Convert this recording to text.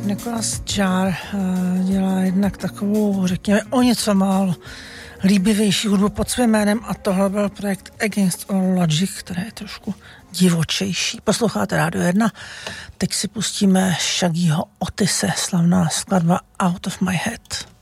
Nicholas Jarre dělá jednak takovou, řekněme, o něco málo líbivější hudbu pod svým jménem a tohle byl projekt Against All Logic, který je trošku divočejší. Posloucháte Rádio 1, teď si pustíme Shaggyho Otise, slavná skladba Out of My Head.